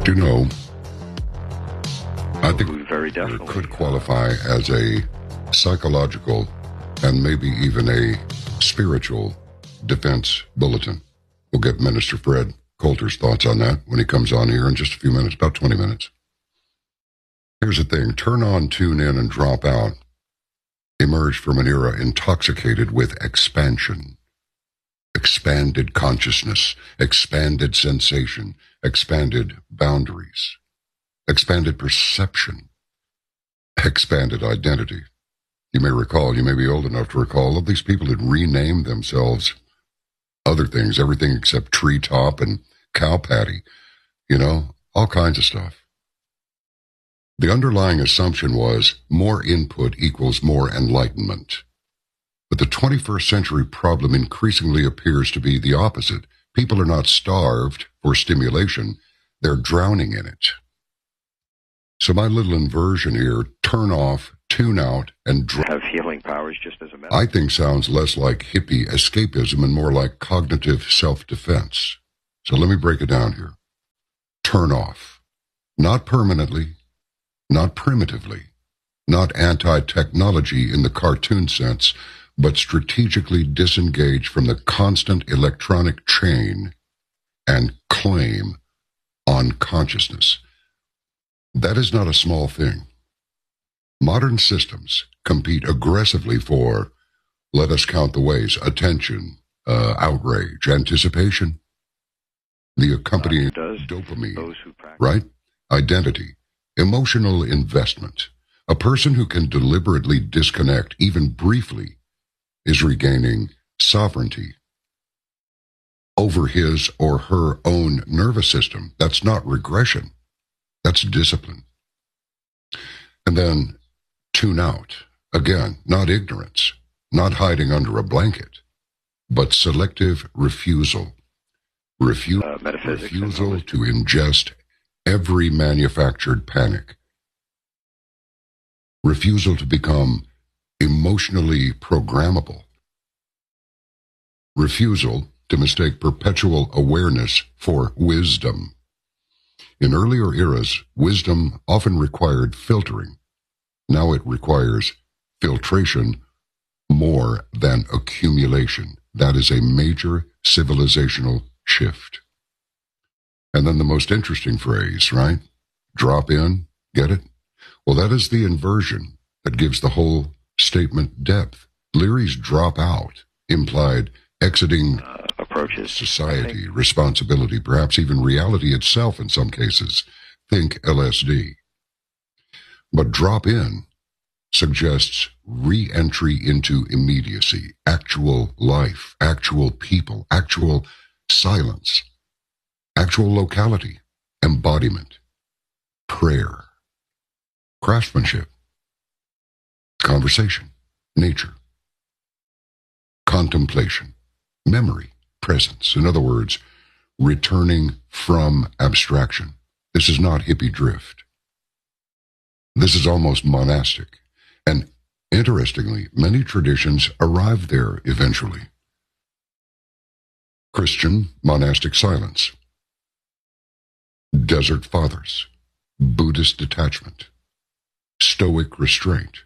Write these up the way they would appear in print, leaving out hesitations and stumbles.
You know, I think very it definitely could qualify as a psychological and maybe even a spiritual defense bulletin. We'll get Minister Fred Coulter's thoughts on that when he comes on here in just a few minutes, about 20 minutes. Here's the thing. Turn on, tune in, and drop out emerged from an era intoxicated with expansion. Expanded consciousness, expanded sensation, expanded boundaries, expanded perception, expanded identity. You may recall, you may be old enough to recall, that these people had renamed themselves other things, everything except treetop and cow patty, all kinds of stuff. The underlying assumption was more input equals more enlightenment. But the 21st century problem increasingly appears to be the opposite. People are not starved for stimulation, they're drowning in it. So my little inversion here, turn off, tune out, and have healing powers just as a matter. I think sounds less like hippie escapism and more like cognitive self-defense. So let me break it down here. Turn off. Not permanently, not primitively, not anti-technology in the cartoon sense, but strategically disengage from the constant electronic chain and claim on consciousness. That is not a small thing. Modern systems compete aggressively for, let us count the ways, attention, outrage, anticipation, the accompanying dopamine, right? Identity, emotional investment. A person who can deliberately disconnect, even briefly, is regaining sovereignty over his or her own nervous system. That's not regression. That's discipline. And then tune out. Again, not ignorance, not hiding under a blanket, but selective refusal. Refusal to ingest every manufactured panic. Refusal to become emotionally programmable. Refusal to mistake perpetual awareness for wisdom. In earlier eras, wisdom often required filtering. Now it requires filtration more than accumulation. That is a major civilizational shift. And then the most interesting phrase, right? Drop in, get it? Well, that is the inversion that gives the whole statement depth. Leary's drop out implied exiting approaches, society, responsibility, perhaps even reality itself in some cases. Think LSD. But drop in suggests re-entry into immediacy, actual life, actual people, actual silence, actual locality, embodiment, prayer, craftsmanship, conversation, nature, contemplation, memory, presence. In other words, returning from abstraction. This is not hippie drift. This is almost monastic. And interestingly, many traditions arrive there eventually. Christian monastic silence, Desert Fathers, Buddhist detachment, Stoic restraint,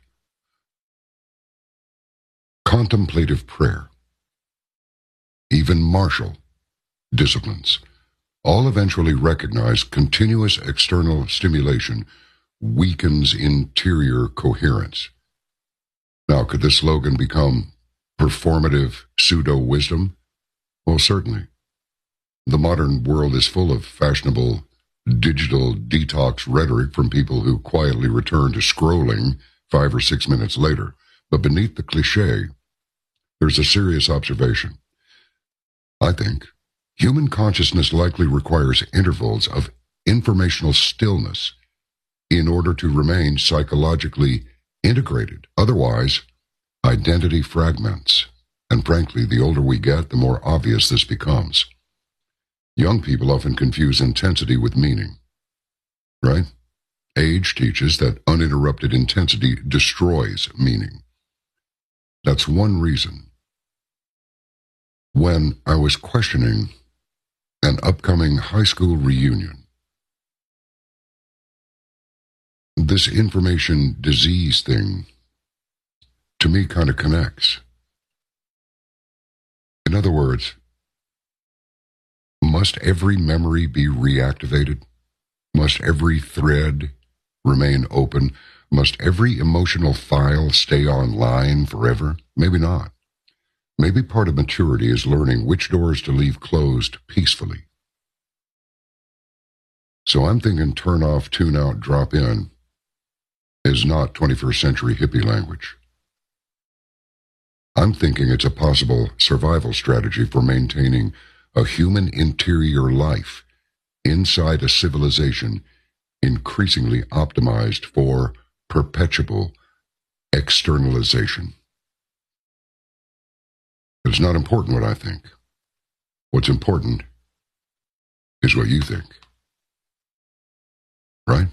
contemplative prayer, even martial disciplines, all eventually recognize continuous external stimulation weakens interior coherence. Now, could this slogan become performative pseudo-wisdom? Well, certainly. The modern world is full of fashionable digital detox rhetoric from people who quietly return to scrolling 5 or 6 minutes later. But beneath the cliche, there's a serious observation. I think human consciousness likely requires intervals of informational stillness in order to remain psychologically integrated. Otherwise, identity fragments. And frankly, the older we get, the more obvious this becomes. Young people often confuse intensity with meaning, right? Age teaches that uninterrupted intensity destroys meaning. That's one reason. When I was questioning an upcoming high school reunion, this information disease thing, to me, kind of connects. In other words, must every memory be reactivated? Must every thread remain open? Must every emotional file stay online forever? Maybe not. Maybe part of maturity is learning which doors to leave closed peacefully. So I'm thinking turn off, tune out, drop in is not 21st century hippie language. I'm thinking it's a possible survival strategy for maintaining a human interior life inside a civilization increasingly optimized for perpetual externalization. It's not important what I think. What's important is what you think. Right?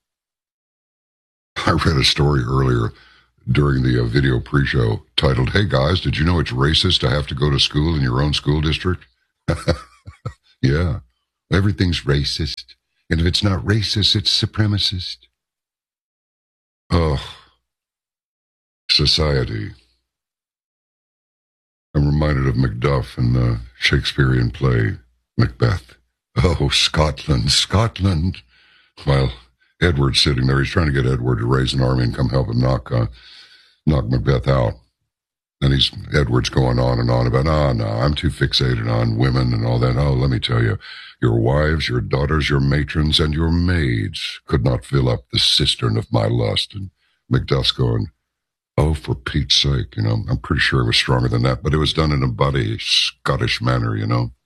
I read a story earlier during the video pre-show titled, "Hey guys, did you know it's racist to have to go to school in your own school district?" Yeah, everything's racist. And if it's not racist, it's supremacist. Oh, society. I'm reminded of Macduff in the Shakespearean play, Macbeth. Oh, Scotland, Scotland. While Edward's sitting there, he's trying to get Edward to raise an army and come help him knock Macbeth out. And Edward's going on and on about, no, I'm too fixated on women and all that. Oh, let me tell you, your wives, your daughters, your matrons, and your maids could not fill up the cistern of my lust. And Macduff's going, oh, for Pete's sake, I'm pretty sure it was stronger than that, but it was done in a buddy Scottish manner,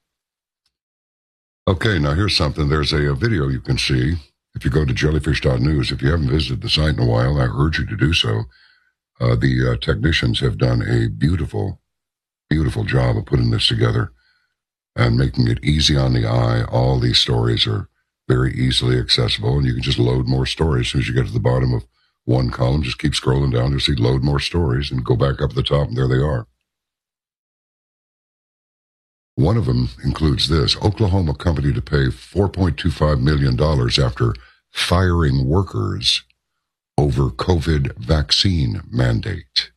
Okay, now here's something. There's a video you can see if you go to jellyfish.news. If you haven't visited the site in a while, I urge you to do so. The technicians have done a beautiful, beautiful job of putting this together and making it easy on the eye. All these stories are very easily accessible, and you can just load more stories. As soon as you get to the bottom of one column, just keep scrolling down. You'll see load more stories and go back up at the top, and there they are. One of them includes this: Oklahoma company to pay $4.25 million after firing workers over COVID vaccine mandate.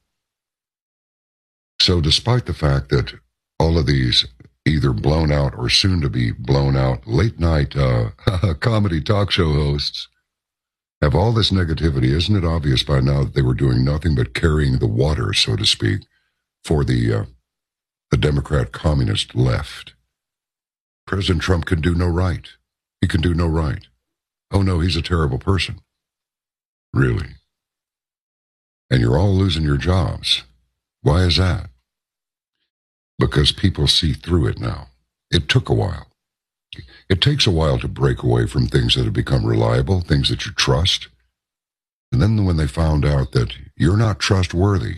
So despite the fact that all of these either blown out or soon to be blown out late night comedy talk show hosts have all this negativity, isn't it obvious by now that they were doing nothing but carrying the water, so to speak, for the Democrat communist left? President Trump can do no right. He can do no right. Oh no, he's a terrible person. Really? And you're all losing your jobs. Why is that? Because people see through it now. It took a while. It takes a while to break away from things that have become reliable, things that you trust. And then when they found out that you're not trustworthy,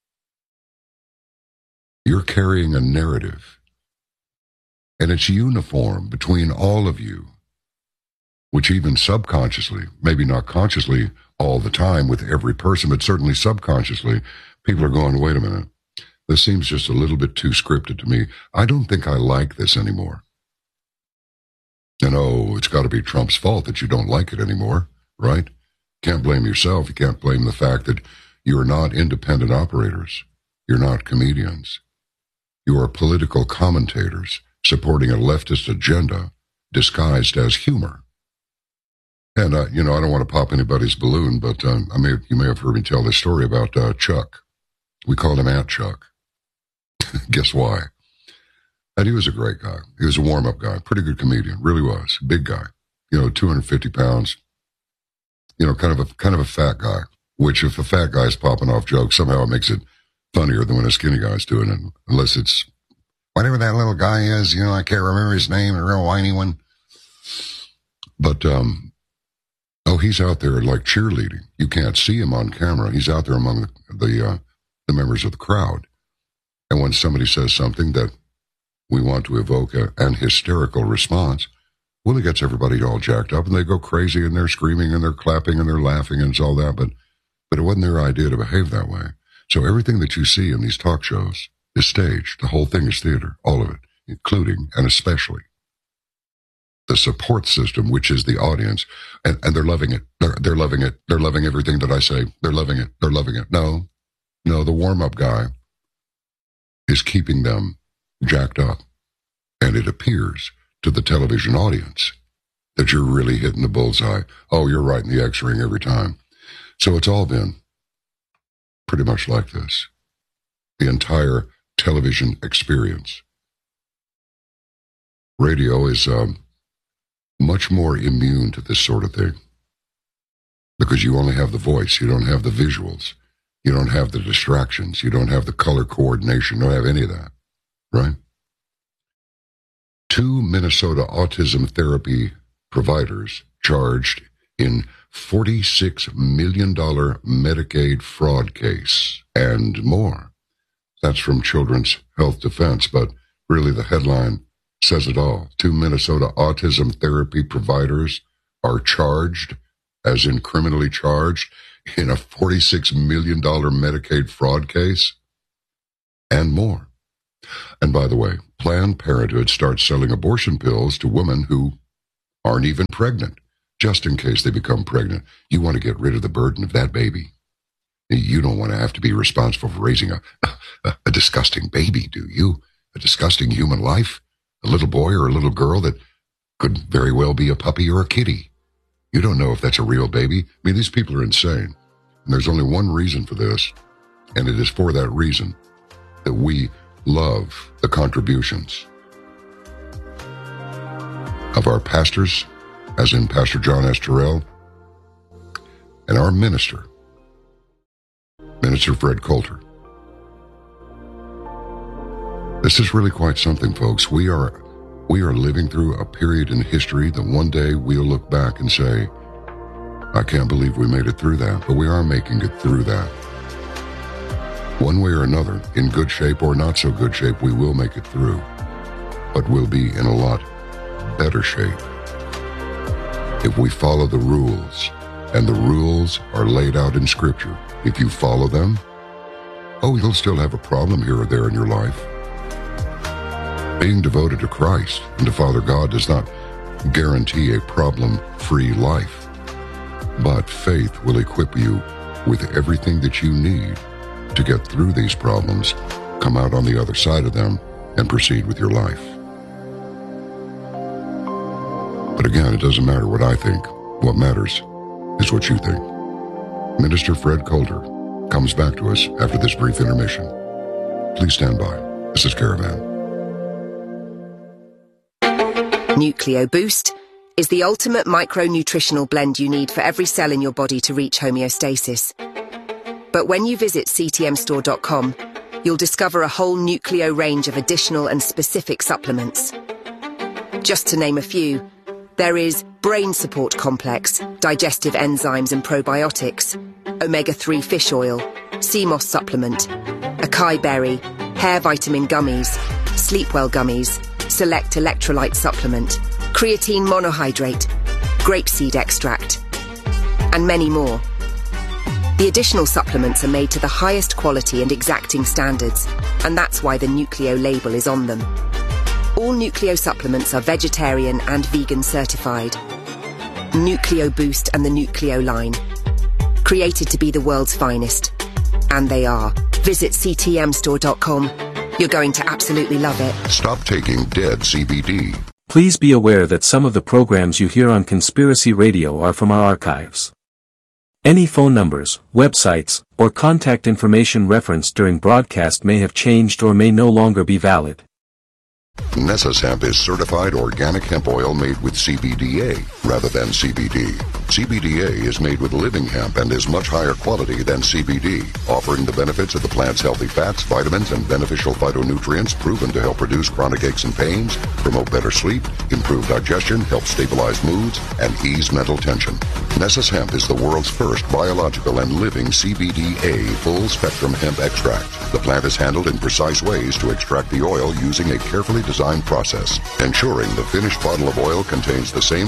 you're carrying a narrative, and it's uniform between all of you, which even subconsciously, maybe not consciously all the time with every person, but certainly subconsciously, people are going, wait a minute, this seems just a little bit too scripted to me. I don't think I like this anymore. And it's got to be Trump's fault that you don't like it anymore, right? Can't blame yourself. You can't blame the fact that you're not independent operators. You're not comedians. You are political commentators supporting a leftist agenda disguised as humor. And, I don't want to pop anybody's balloon, but you may have heard me tell this story about Chuck. We called him Aunt Chuck. Guess why? And he was a great guy. He was a warm-up guy, pretty good comedian, really was. Big guy, 250 pounds, kind of a fat guy, which if a fat guy's popping off jokes, somehow it makes it funnier than when a skinny guy's doing it, unless it's whatever that little guy is, I can't remember his name, a real whiny one. But, he's out there like cheerleading. You can't see him on camera. He's out there among the members of the crowd. And when somebody says something that we want to evoke an hysterical response, well, it gets everybody all jacked up and they go crazy and they're screaming and they're clapping and they're laughing and it's all that. But it wasn't their idea to behave that way. So everything that you see in these talk shows is staged. The whole thing is theater, all of it, including and especially the support system, which is the audience, and they're loving it. They're loving it. They're loving everything that I say. They're loving it. They're loving it. No, the warm-up guy is keeping them jacked up. And it appears to the television audience that you're really hitting the bullseye. Oh, you're right in the X-ring every time. So it's all been pretty much like this. The entire television experience. Radio is much more immune to this sort of thing because you only have the voice. You don't have the visuals. You don't have the distractions. You don't have the color coordination. You don't have any of that, right? 2 Minnesota autism therapy providers charged in $46 million Medicaid fraud case and more. That's from Children's Health Defense, but really the headline says it all. 2 Minnesota autism therapy providers are charged, as in criminally charged, in a $46 million Medicaid fraud case and more. And by the way, Planned Parenthood starts selling abortion pills to women who aren't even pregnant, just in case they become pregnant. You want to get rid of the burden of that baby. You don't want to have to be responsible for raising a disgusting baby, do you? A disgusting human life? A little boy or a little girl that could very well be a puppy or a kitty. You don't know if that's a real baby. I mean, these people are insane. And there's only one reason for this, and it is for that reason that we love the contributions of our pastors, as in Pastor John S. Terrell, and our minister, Minister Fred Coulter. This is really quite something, folks. We are living through a period in history that one day we'll look back and say, I can't believe we made it through that, but we are making it through that. One way or another, in good shape or not so good shape, we will make it through, but we'll be in a lot better shape if we follow the rules, and the rules are laid out in Scripture. If you follow them, you'll still have a problem here or there in your life. Being devoted to Christ and to Father God does not guarantee a problem-free life, but faith will equip you with everything that you need to get through these problems, come out on the other side of them, and proceed with your life. But again, it doesn't matter what I think. What matters is what you think. Minister Fred Coulter comes back to us after this brief intermission. Please stand by. This is Caravan. Nucleo Boost is the ultimate micronutritional blend you need for every cell in your body to reach homeostasis. But when you visit ctmstore.com, you'll discover a whole Nucleo range of additional and specific supplements. Just to name a few, there is Brain Support Complex, digestive enzymes and probiotics, omega-3 fish oil, CMOS supplement, acai berry, hair vitamin gummies, Sleepwell gummies, select electrolyte supplement, creatine monohydrate, grapeseed extract, and many more. The additional supplements are made to the highest quality and exacting standards, and that's why the Nucleo label is on them. All Nucleo supplements are vegetarian and vegan certified. Nucleo Boost and the Nucleo line. Created to be the world's finest. And they are. Visit ctmstore.com. You're going to absolutely love it. Stop taking dead CBD. Please be aware that some of the programs you hear on Conspiracy Radio are from our archives. Any phone numbers, websites, or contact information referenced during broadcast may have changed or may no longer be valid. Nessus Hemp is certified organic hemp oil made with CBDA rather than CBD. CBDA is made with living hemp and is much higher quality than CBD, offering the benefits of the plant's healthy fats, vitamins, and beneficial phytonutrients proven to help reduce chronic aches and pains, promote better sleep, improve digestion, help stabilize moods, and ease mental tension. Nessus Hemp is the world's first biological and living CBDA full-spectrum hemp extract. The plant is handled in precise ways to extract the oil using a carefully designed process, ensuring the finished bottle of oil contains the same frequency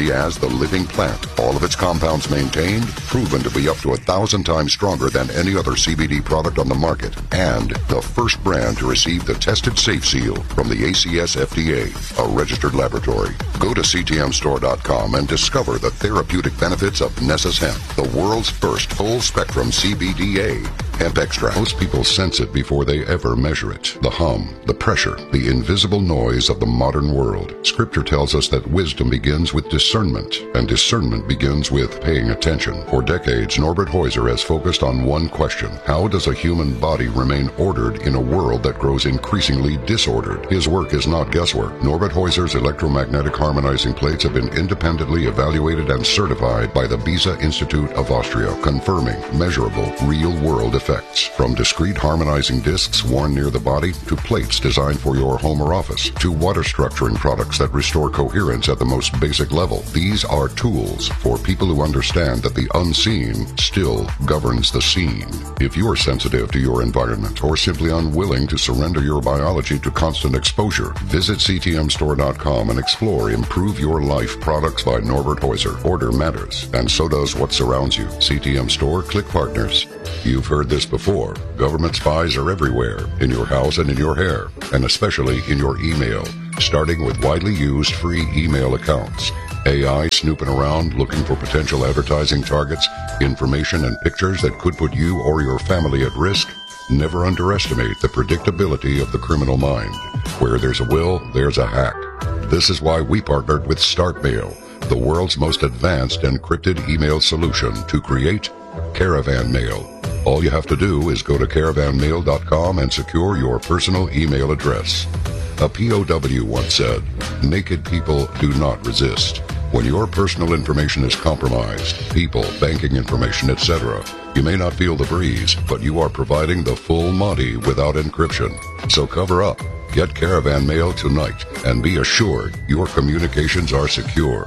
potency as the living plant. All of its compounds maintained, proven to be up to 1,000 times stronger than any other CBD product on the market. And the first brand to receive the tested safe seal from the ACS FDA, a registered laboratory. Go to ctmstore.com and discover the therapeutic benefits of Nessus Hemp, the world's first full-spectrum CBDA hemp extract. Most people sense it before they ever measure it. The hum, the pressure, the invisible noise of the modern world. Scripture tells us that wisdom begins with discernment, and discernment begins with paying attention. For decades, Norbert Heuser has focused on one question: how does a human body remain ordered in a world that grows increasingly disordered? His work is not guesswork. Norbert Heuser's electromagnetic harmonizing plates have been independently evaluated and certified by the Beza Institute of Austria, confirming measurable, real-world effects. From discrete harmonizing discs worn near the body, to plates designed for your home or office, to water structuring products that restore coherence at the most basic level. These are tools for people who understand that the unseen still governs the scene. If you're sensitive to your environment or simply unwilling to surrender your biology to constant exposure, visit ctmstore.com and explore Improve Your Life products by Norbert Heuser. Order matters, and so does what surrounds you. CTM Store, click partners. You've heard this before. Government spies are everywhere, in your house and in your hair, and especially in your email, starting with widely used free email accounts. AI snooping around looking for potential advertising targets, information and pictures that could put you or your family at risk. Never underestimate the predictability of the criminal mind. Where there's a will, there's a hack. This is why we partnered with StartMail, the world's most advanced encrypted email solution, to create Caravan Mail. All you have to do is go to caravanmail.com and secure your personal email address. A POW once said, "Naked people do not resist." When your personal information is compromised, people, banking information, etc., you may not feel the breeze, but you are providing the full Monty without encryption. So cover up. Get Caravan Mail tonight and be assured your communications are secure.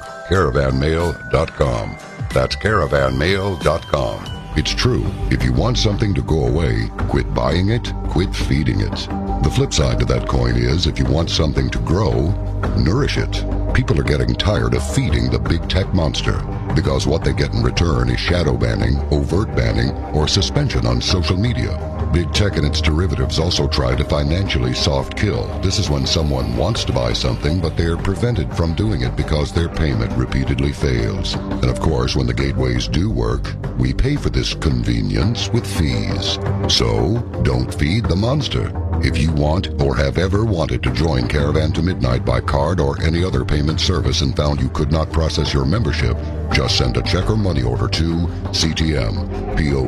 Caravanmail.com. That's caravanmail.com. It's true. If you want something to go away, quit buying it, quit feeding it. The flip side to that coin is, if you want something to grow, nourish it. People are getting tired of feeding the big tech monster, because what they get in return is shadow banning, overt banning, or suspension on social media. Big tech and its derivatives also try to financially soft kill. This is when someone wants to buy something, but they're prevented from doing it because their payment repeatedly fails. And of course, when the gateways do work, we pay for this convenience with fees. So, don't feed the monster. If you want or have ever wanted to join Caravan to Midnight by card or any other payment service and found you could not process your membership, just send a check or money order to CTM, PO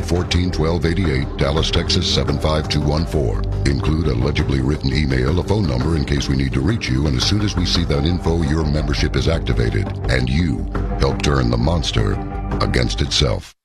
141288, Dallas, Texas 75214. Include a legibly written email, a phone number in case we need to reach you, and as soon as we see that info, your membership is activated, and you help turn the monster against itself.